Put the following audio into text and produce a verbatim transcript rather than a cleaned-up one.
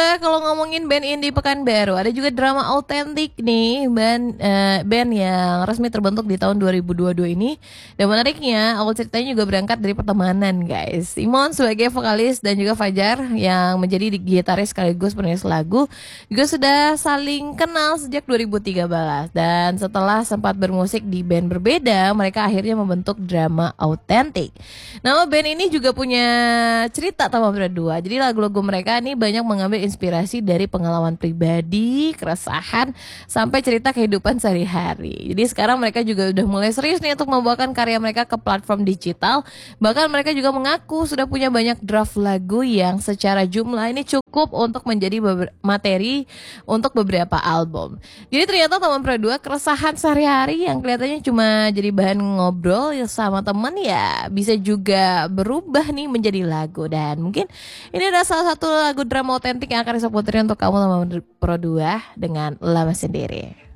juga kalau ngomongin band indie Pekanbaru, ada juga drama autentik nih, band eh, band yang resmi terbentuk di tahun dua ribu dua puluh dua ini. Dan menariknya, awal ceritanya juga berangkat dari pertemanan, guys. Imon sebagai vokalis dan juga Fajar yang menjadi gitaris sekaligus penulis lagu juga sudah saling kenal sejak dua ribu tiga belas. Dan setelah sempat bermusik di band berbeda, mereka akhirnya membentuk drama autentik. Nama band ini juga punya cerita sama berdua. Jadi lagu-lagu mereka ini banyak mengambil inspirasi dari pengalaman pribadi, keresahan, sampai cerita kehidupan sehari-hari. Jadi sekarang mereka juga udah mulai serius nih untuk membawakan karya mereka ke platform digital. Bahkan mereka juga mengaku sudah punya banyak draft lagu yang secara jumlah ini cukup untuk menjadi materi untuk beberapa album. Jadi ternyata teman berdua keresahan sehari-hari yang kelihatannya cuma jadi bahan ngobrol sama teman ya bisa juga berubah nih menjadi lagu. Dan mungkin ini adalah salah satu lagu drama otentik yang akan saya puterin untuk kamu sama Pro dua dengan Lama Sendiri.